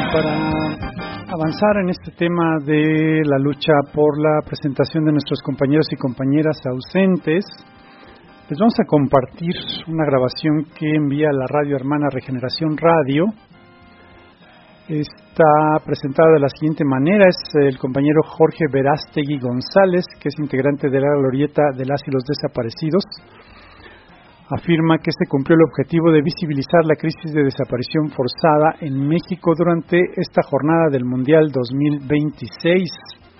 para avanzar en este tema de la lucha por la presentación de nuestros compañeros y compañeras ausentes, les vamos a compartir una grabación que envía la radio hermana Regeneración Radio. Está presentada de la siguiente manera: es el compañero Jorge Verástegui González, que es integrante de la glorieta de las y los desaparecidos. Afirma que se cumplió el objetivo de visibilizar la crisis de desaparición forzada en México durante esta jornada del Mundial 2026.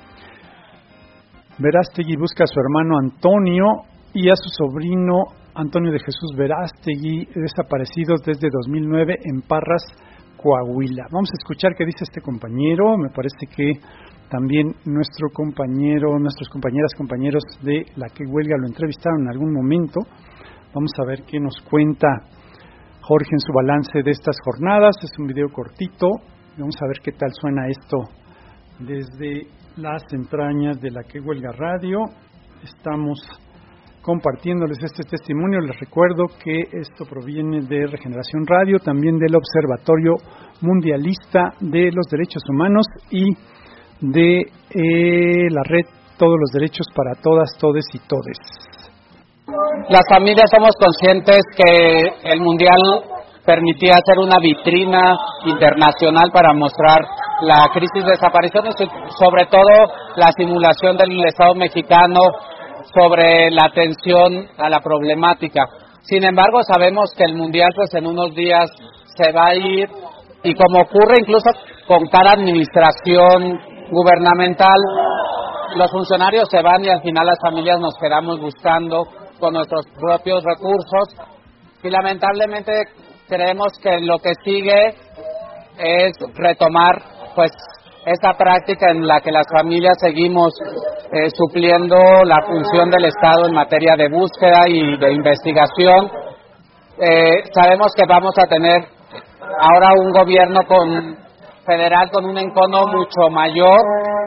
Verástegui busca a su hermano Antonio y a su sobrino Antonio de Jesús Verástegui, desaparecidos desde 2009 en Parras, Coahuila. Vamos a escuchar qué dice este compañero. Me parece que también nuestros compañeros de La Que Huelga lo entrevistaron en algún momento. Vamos a ver qué nos cuenta Jorge en su balance de estas jornadas. Es un video cortito. Vamos a ver qué tal suena esto desde las entrañas de La Que Huelga Radio. Estamos compartiéndoles este testimonio. Les recuerdo que esto proviene de Regeneración Radio, también del Observatorio Mundialista de los Derechos Humanos y de la red Todos los Derechos para Todas, Todes y Todes. Las familias somos conscientes que el Mundial permitía hacer una vitrina internacional para mostrar la crisis de desapariciones, sobre todo la simulación del Estado mexicano sobre la atención a la problemática. Sin embargo, sabemos que el Mundial pues en unos días se va a ir, y como ocurre incluso con cada administración gubernamental, los funcionarios se van y al final las familias nos quedamos buscando con nuestros propios recursos, y lamentablemente creemos que lo que sigue es retomar pues esta práctica en la que las familias seguimos supliendo la función del Estado en materia de búsqueda y de investigación. Sabemos que vamos a tener ahora un gobierno federal con un encono mucho mayor,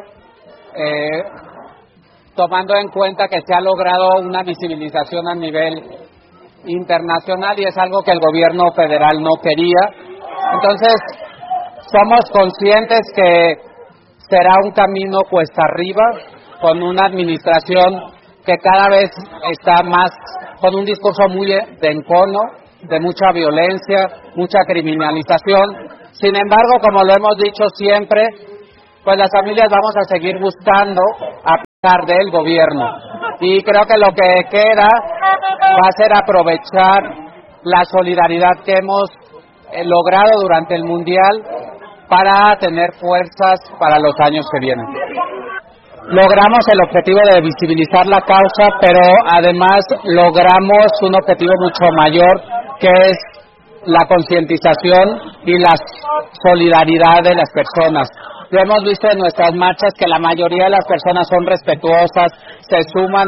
tomando en cuenta que se ha logrado una visibilización a nivel internacional y es algo que el gobierno federal no quería. Entonces, somos conscientes que será un camino cuesta arriba, con una administración que cada vez está más, con un discurso muy de encono, de mucha violencia, mucha criminalización. Sin embargo, como lo hemos dicho siempre, pues las familias vamos a seguir buscando a pesar del gobierno. Y creo que lo que queda va a ser aprovechar la solidaridad que hemos logrado durante el Mundial para tener fuerzas para los años que vienen. Logramos el objetivo de visibilizar la causa, pero además logramos un objetivo mucho mayor, que es la concientización y la solidaridad de las personas. Lo hemos visto en nuestras marchas que la mayoría de las personas son respetuosas, se suman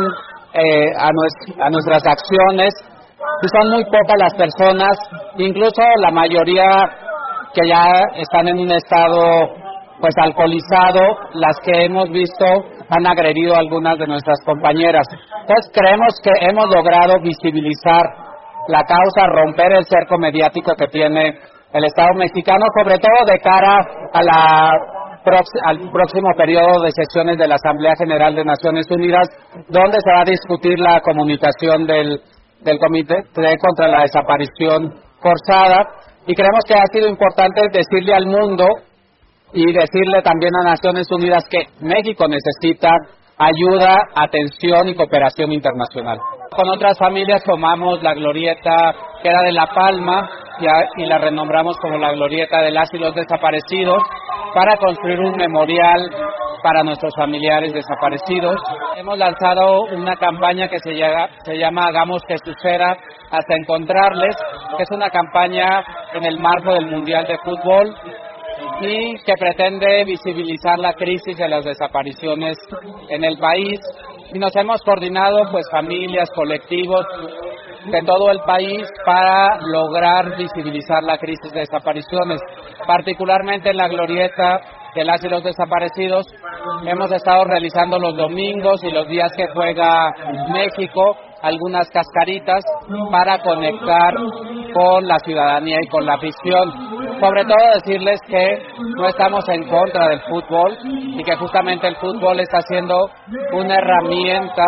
a nuestras acciones, y son muy pocas las personas, incluso la mayoría que ya están en un estado pues alcoholizado, las que hemos visto han agredido a algunas de nuestras compañeras. Entonces creemos que hemos logrado visibilizar la causa, romper el cerco mediático que tiene el Estado mexicano, sobre todo de cara a al próximo periodo de sesiones de la Asamblea General de Naciones Unidas, donde se va a discutir la comunicación del Comité contra la Desaparición Forzada, y creemos que ha sido importante decirle al mundo y decirle también a Naciones Unidas que México necesita ayuda, atención y cooperación internacional. Con otras familias tomamos la glorieta que era de La Palma y la renombramos como la glorieta de las y los desaparecidos para construir un memorial para nuestros familiares desaparecidos. Hemos lanzado una campaña que se llama Hagamos que suceda hasta encontrarles, que es una campaña en el marco del Mundial de Fútbol y que pretende visibilizar la crisis de las desapariciones en el país. Y nos hemos coordinado pues familias, colectivos de todo el país para lograr visibilizar la crisis de desapariciones, particularmente en la glorieta de las y los desaparecidos. Hemos estado realizando los domingos y los días que juega México algunas cascaritas para conectar con la ciudadanía y con la afición. Sobre todo decirles que no estamos en contra del fútbol y que justamente el fútbol está siendo una herramienta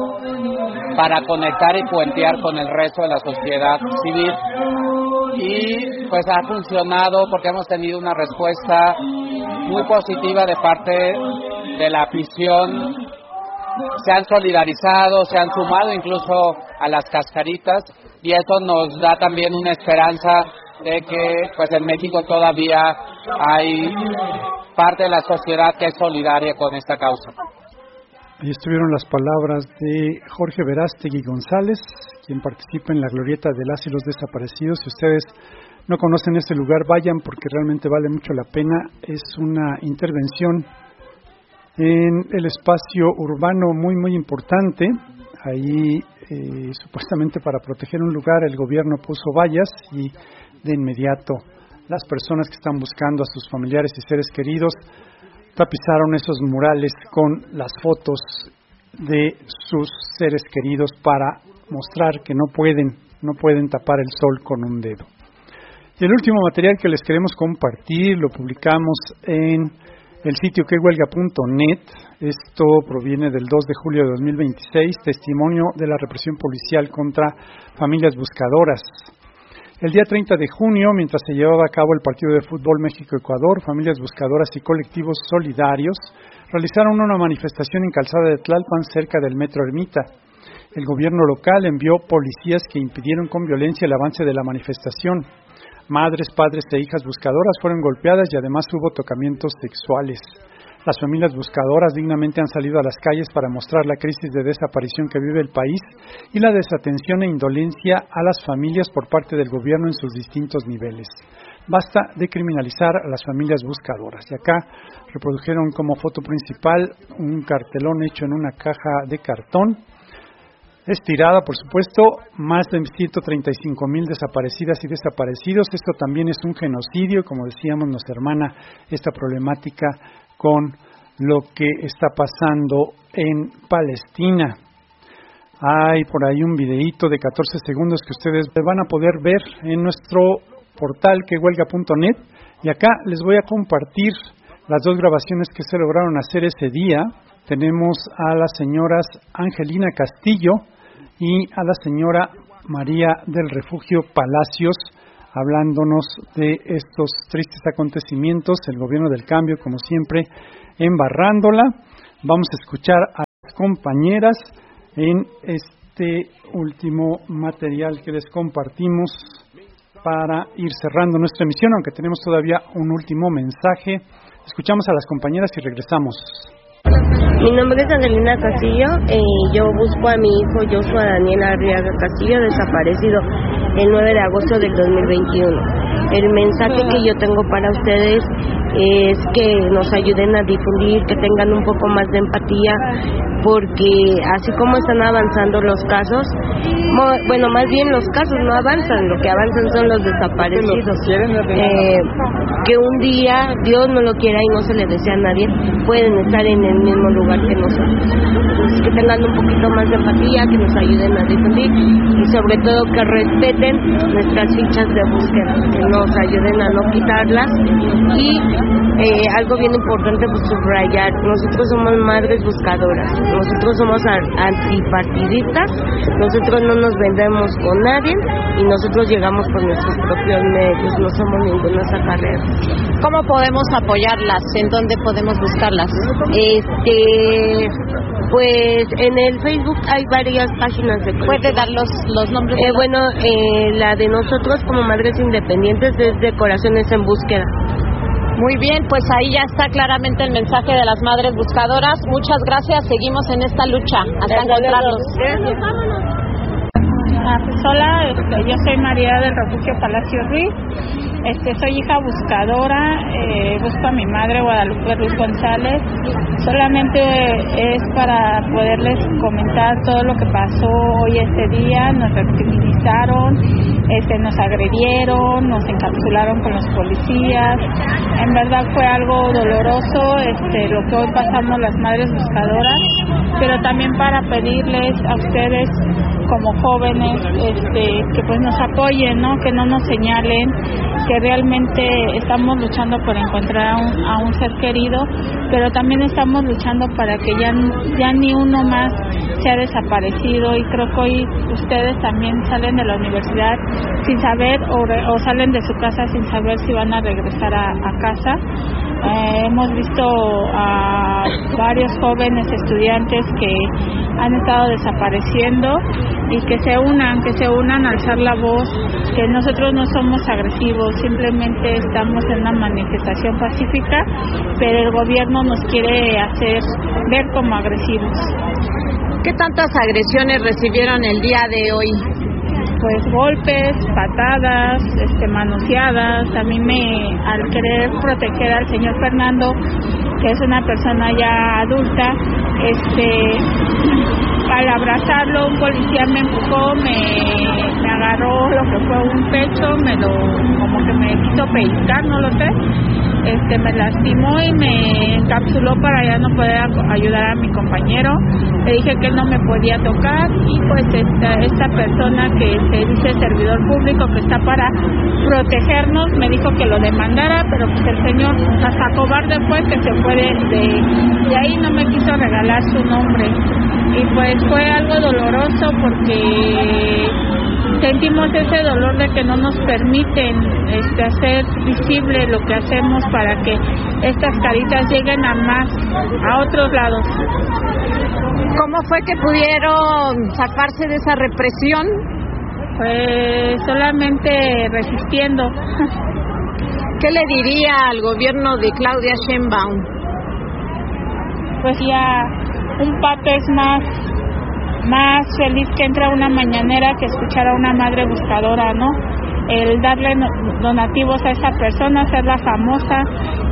para conectar y puentear con el resto de la sociedad civil. Y pues ha funcionado porque hemos tenido una respuesta muy positiva de parte de la afición. Se han solidarizado, se han sumado incluso a las cascaritas, y eso nos da también una esperanza de que pues en México todavía hay parte de la sociedad que es solidaria con esta causa. Ahí estuvieron las palabras de Jorge Verástegui González, quien participa en la glorieta de las y los desaparecidos. Si ustedes no conocen este lugar, vayan porque realmente vale mucho la pena. Es una intervención en el espacio urbano muy importante. Ahí supuestamente para proteger un lugar el gobierno puso vallas y de inmediato las personas que están buscando a sus familiares y seres queridos tapizaron esos murales con las fotos de sus seres queridos para mostrar que no pueden tapar el sol con un dedo. Y el último material que les queremos compartir lo publicamos en el sitio quehuelga.net. Esto proviene del 2 de julio de 2026, testimonio de la represión policial contra familias buscadoras. El día 30 de junio, mientras se llevaba a cabo el partido de fútbol México-Ecuador, familias buscadoras y colectivos solidarios realizaron una manifestación en Calzada de Tlalpan cerca del Metro Ermita. El gobierno local envió policías que impidieron con violencia el avance de la manifestación. Madres, padres e hijas buscadoras fueron golpeadas y además hubo tocamientos sexuales. Las familias buscadoras dignamente han salido a las calles para mostrar la crisis de desaparición que vive el país y la desatención e indolencia a las familias por parte del gobierno en sus distintos niveles. Basta de criminalizar a las familias buscadoras. Y acá reprodujeron como foto principal un cartelón hecho en una caja de cartón, estirada, por supuesto, más de 135,000 desaparecidas y desaparecidos. Esto también es un genocidio, como decíamos, nos hermana esta problemática con lo que está pasando en Palestina. Hay por ahí un videíto de 14 segundos que ustedes van a poder ver en nuestro portal quehuelga.net, y acá les voy a compartir las dos grabaciones que se lograron hacer ese día. Tenemos a las señoras Angelina Castillo y a la señora María del Refugio Palacios hablándonos de estos tristes acontecimientos, el gobierno del cambio, como siempre, embarrándola. Vamos a escuchar a las compañeras en este último material que les compartimos para ir cerrando nuestra emisión, aunque tenemos todavía un último mensaje. Escuchamos a las compañeras y regresamos. Mi nombre es Angelina Castillo, yo busco a mi hijo Joshua Daniel Arriaga Castillo, desaparecido el 9 de agosto del 2021. El mensaje que yo tengo para ustedes es que nos ayuden a difundir, que tengan un poco más de empatía, porque así como están avanzando los casos, bueno, más bien los casos no avanzan, lo que avanzan son los desaparecidos. Que un día, Dios no lo quiera y no se le desea a nadie, pueden estar en el mismo lugar que nosotros. Entonces, que tengan un poquito más de empatía, que nos ayuden a difundir y sobre todo que respeten nuestras fichas de búsqueda, que nos ayuden a no quitarlas. Y algo bien importante, pues subrayar, nosotros somos madres buscadoras, nosotros somos antipartidistas, nosotros no nos vendemos con nadie y nosotros llegamos por nuestros propios medios, no somos ninguna sacarrera. ¿Cómo podemos apoyarlas? ¿En dónde podemos buscarlas? Pues en el Facebook hay varias páginas de... ¿Puede dar los nombres? La de nosotros como Madres Independientes es de Corazones en Búsqueda. Muy bien, pues ahí ya está claramente el mensaje de las madres buscadoras. Muchas gracias, seguimos en esta lucha hasta encontrarlos. Hola, yo soy María del Refugio Palacio Ruiz, soy hija buscadora, busco a mi madre Guadalupe Ruiz González. Solamente es para poderles comentar todo lo que pasó hoy este día. Nos revictimizaron, nos agredieron, nos encapsularon con los policías. En verdad fue algo doloroso lo que hoy pasamos las madres buscadoras, pero también para pedirles a ustedes como jóvenes, que pues nos apoyen, ¿no? Que no nos señalen, que realmente estamos luchando por encontrar a un ser querido, pero también estamos luchando para que ya ni uno más se ha desaparecido, y creo que hoy ustedes también salen de la universidad sin saber o salen de su casa sin saber si van a regresar a casa. Hemos visto a varios jóvenes estudiantes que han estado desapareciendo, y que se unan a alzar la voz, que nosotros no somos agresivos, simplemente estamos en una manifestación pacífica, pero el gobierno nos quiere hacer ver como agresivos. ¿Qué tantas agresiones recibieron el día de hoy? Pues golpes, patadas, manoseadas. A mí al querer proteger al señor Fernando, que es una persona ya adulta, al abrazarlo, un policía me empujó, me agarró lo que fue un pecho, como que me quiso pellizcar, no lo sé. Me lastimó y me encapsuló para ya no poder ayudar a mi compañero. Le dije que él no me podía tocar, y pues esta persona que se dice servidor público, que está para protegernos, me dijo que lo demandara, pero pues el señor hasta cobarde fue que se fue de ahí, no me quiso regalar su nombre, y pues fue algo doloroso porque sentimos ese dolor de que no nos permiten hacer visible lo que hacemos para que estas caritas lleguen a otros lados. ¿Cómo fue que pudieron zafarse de esa represión? Pues solamente resistiendo. ¿Qué le diría al gobierno de Claudia Sheinbaum? Pues ya un pato es más feliz que entra a una mañanera que escuchar a una madre buscadora, ¿no? El darle donativos a esa persona, hacerla famosa,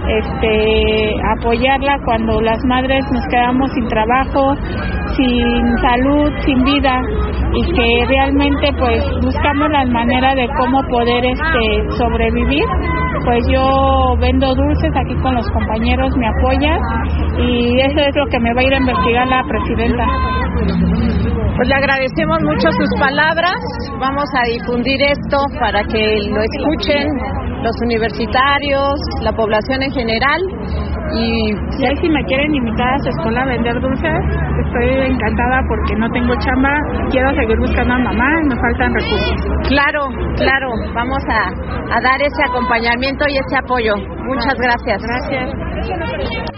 apoyarla cuando las madres nos quedamos sin trabajo, sin salud, sin vida, y que realmente pues buscamos la manera de cómo poder sobrevivir. Pues yo vendo dulces aquí con los compañeros, me apoyan, y eso es lo que me va a ir a investigar la presidenta. Pues le agradecemos mucho sus palabras. Vamos a difundir esto para que lo escuchen los universitarios, la población en general. Y ahí si me quieren invitar a su escuela a vender dulces, estoy encantada porque no tengo chamba, quiero seguir buscando a mamá y me faltan recursos. Claro, vamos a dar ese acompañamiento y ese apoyo. Muchas gracias. Gracias.